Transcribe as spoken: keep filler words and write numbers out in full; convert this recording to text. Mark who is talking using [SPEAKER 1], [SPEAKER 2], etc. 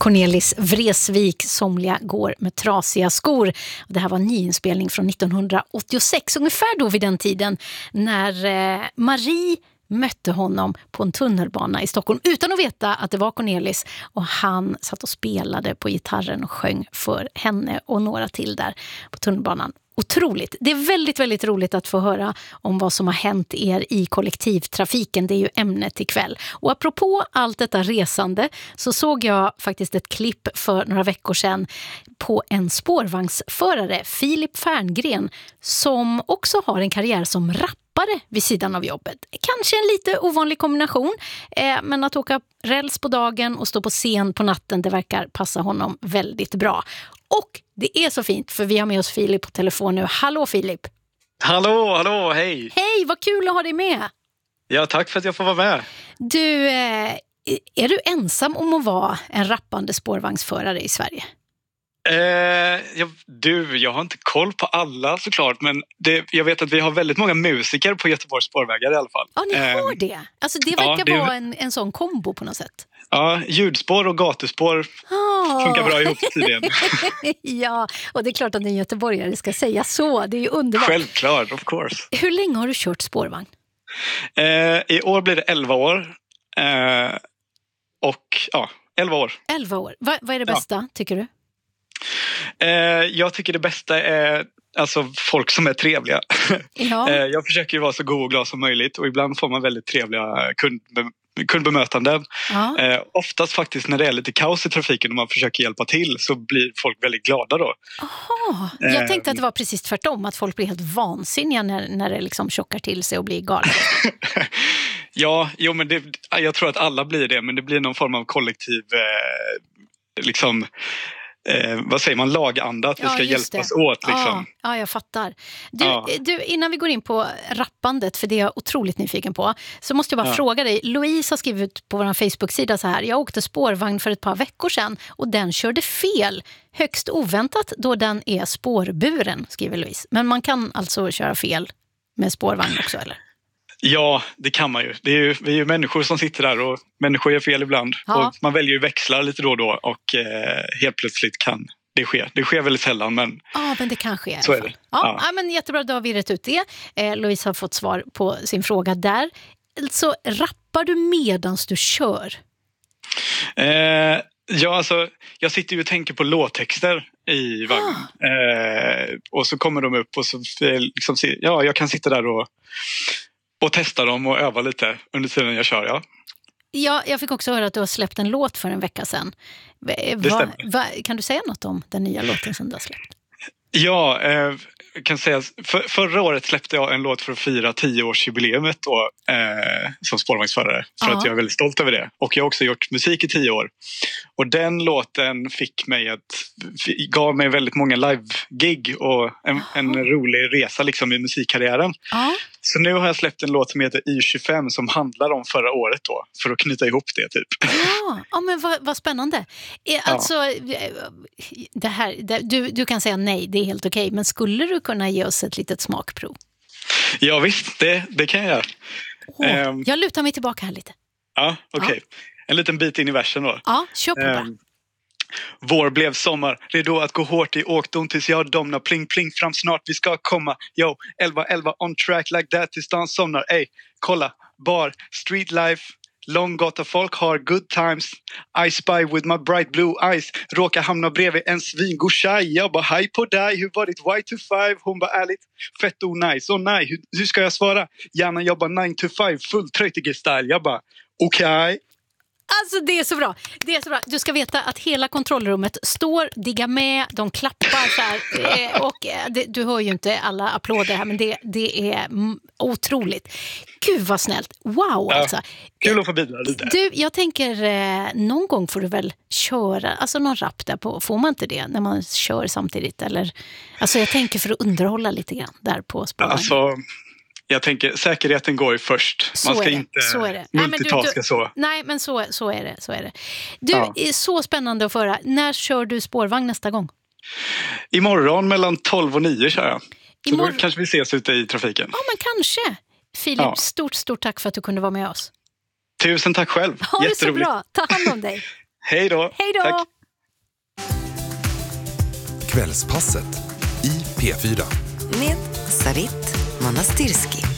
[SPEAKER 1] Cornelis Vreeswijk, Somliga går med trasiga skor. Det här var en nyinspelning från nittonhundraåttiosex, ungefär då vid den tiden när eh, Marie mötte honom på en tunnelbana i Stockholm utan att veta att det var Cornelis, och han satt och spelade på gitarren och sjöng för henne och några till där på tunnelbanan. Otroligt. Det är väldigt, väldigt roligt att få höra om vad som har hänt er i kollektivtrafiken. Det är ju ämnet ikväll. Och apropå allt detta resande så såg jag faktiskt ett klipp för några veckor sedan på en spårvagnsförare, Filip Ferngren, som också har en karriär som rappare vid sidan av jobbet. Kanske en lite ovanlig kombination, eh, men att åka räls på dagen och stå på scen på natten, det verkar passa honom väldigt bra. Och det är så fint, för vi har med oss Filip på telefon nu. Hallå Filip!
[SPEAKER 2] Hallå, hallå, hej!
[SPEAKER 1] Hej, vad kul att ha dig med!
[SPEAKER 2] Ja, tack för att jag får vara med.
[SPEAKER 1] Du, eh, är du ensam om att vara en rappande spårvagnsförare i Sverige?
[SPEAKER 2] Eh, jag, du, jag har inte koll på alla såklart, men det, jag vet att vi har väldigt många musiker på Göteborgs spårvägar i alla fall.
[SPEAKER 1] Ja, ni har
[SPEAKER 2] eh,
[SPEAKER 1] det. Alltså det verkar
[SPEAKER 2] ja, det,
[SPEAKER 1] vara en, en sån kombo på något sätt.
[SPEAKER 2] Ja, ljudspår och gatuspår oh. funkar bra ihop tydligen.
[SPEAKER 1] Ja, och det är klart att en göteborgare ska säga så. Det är ju underbart.
[SPEAKER 2] Självklart, of course.
[SPEAKER 1] Hur länge har du kört spårvagn?
[SPEAKER 2] Eh, I år blir det elva år. Eh, och ja, elva år.
[SPEAKER 1] elva år. Va, vad är det bästa, ja. tycker du?
[SPEAKER 2] Eh, jag tycker det bästa är alltså folk som är trevliga. Ja. eh, jag försöker ju vara så god och glad som möjligt, och ibland får man väldigt trevliga kundbe- kundbemötanden. Ja. Eh, oftast faktiskt när det är lite kaos i trafiken och man försöker hjälpa till, så blir folk väldigt glada då.
[SPEAKER 1] Aha. Jag tänkte att det var precis tvärtom, att folk blir helt vansinniga när, när det liksom tjockar till sig och blir galna.
[SPEAKER 2] Ja, jo, men det, jag tror att alla blir det, men det blir någon form av kollektiv eh, liksom Eh, vad säger man, laganda, att vi ska ja, hjälpas det. åt liksom.
[SPEAKER 1] Ja, ja, jag fattar. Du,
[SPEAKER 2] ja.
[SPEAKER 1] du, innan vi går in på rappandet, för det är jag otroligt nyfiken på, så måste jag bara ja. fråga dig. Louise har skrivit på vår Facebook-sida så här: jag åkte spårvagn för ett par veckor sedan och den körde fel. Högst oväntat då den är spårburen, skriver Louise. Men man kan alltså köra fel med spårvagn också, eller?
[SPEAKER 2] Ja, det kan man ju. Det är ju, vi är ju människor som sitter där, och människor gör fel ibland. Ja. Och man väljer ju växlar lite då och då, och eh, helt plötsligt kan det ske. Det sker väldigt sällan, men...
[SPEAKER 1] Ja, men det kan ske.
[SPEAKER 2] Så är det.
[SPEAKER 1] Ja, ja. Men jättebra, då har vi rätt ut det. Eh, Louise har fått svar på sin fråga där. Alltså, rappar du medans du kör?
[SPEAKER 2] Eh, ja, alltså, jag sitter ju och tänker på låttexter i vagnen. Ah. Eh, och så kommer de upp och så liksom, ja, jag kan sitta där och... Och testa dem och öva lite under tiden jag kör, ja. Ja,
[SPEAKER 1] jag fick också höra att du har släppt en låt för en vecka sedan. Va,
[SPEAKER 2] det stämmer.
[SPEAKER 1] Va, kan du säga något om den nya låten som du har släppt?
[SPEAKER 2] Ja, eh, kan säga, för, förra året släppte jag en låt för att fira tioårsjubileumet då, eh, som spårvagnsförare. För ja. att jag är väldigt stolt över det. Och jag har också gjort musik i tio år. Och den låten fick mig att, gav mig väldigt många live-gig och en, en rolig resa liksom i musikkarriären. Ja. Så nu har jag släppt en låt som heter Y tjugofem som handlar om förra året då, för att knyta ihop det typ.
[SPEAKER 1] Ja, ja men vad, vad spännande. Alltså, ja. det här, det, du, du kan säga nej, det är helt okej. Men skulle du kunna ge oss ett litet smakprov?
[SPEAKER 2] Ja visst, det, det kan jag göra.
[SPEAKER 1] Oh, um, jag lutar mig tillbaka här lite.
[SPEAKER 2] Ja, okej. Okay. Ja. En liten bit in i versen då.
[SPEAKER 1] Ja, kör på det. Um,
[SPEAKER 2] Vår blev sommar, redo att gå hårt i åkdon tills jag domnar. Pling pling fram snart, vi ska komma. Yo, elva elva on track like that tills dagen somnar. Ey, kolla, bar, street life. Långgata folk har good times. I spy with my bright blue eyes. Råkar hamna bredvid en svingod tjej. Jag bara, hej på dig, hur var ditt Y to five? Hon bara, ärligt, fett och nice. Och nej, hur, hur ska jag svara? Gärna jobba nine to five, full tröjtige-style. Jag bara, okej. Okay.
[SPEAKER 1] Alltså det är så bra, det är så bra. Du ska veta att hela kontrollrummet står, diggar med, de klappar så här, och det, du hör ju inte alla applåder här, men det, det är otroligt. Gud vad snällt, wow alltså. Ja,
[SPEAKER 2] kul att få bidra lite.
[SPEAKER 1] Du, jag tänker, eh, någon gång får du väl köra, alltså någon rap där på, får man inte det när man kör samtidigt? Eller, alltså jag tänker för att underhålla lite grann där på spårvagnen.
[SPEAKER 2] Alltså... Jag tänker, säkerheten går ju först.
[SPEAKER 1] Så
[SPEAKER 2] Man ska
[SPEAKER 1] är
[SPEAKER 2] inte
[SPEAKER 1] så är det.
[SPEAKER 2] multitaska
[SPEAKER 1] nej, du,
[SPEAKER 2] så.
[SPEAKER 1] Nej, men så, så är det. Så är det. Du,
[SPEAKER 2] ja.
[SPEAKER 1] är så spännande att föra. När kör du spårvagn nästa gång?
[SPEAKER 2] Imorgon mellan tolv och nio kör jag. Så
[SPEAKER 1] Imorgon...
[SPEAKER 2] då kanske vi ses ute i trafiken.
[SPEAKER 1] Ja, men kanske. Filip, ja. stort, stort tack för att du kunde vara med oss.
[SPEAKER 2] Tusen tack själv.
[SPEAKER 1] Ha det så bra. Ta hand om dig.
[SPEAKER 2] Hej då.
[SPEAKER 1] Hej då.
[SPEAKER 2] Tack.
[SPEAKER 3] Kvällspasset i P fyra.
[SPEAKER 4] Med Sarit Manastirski.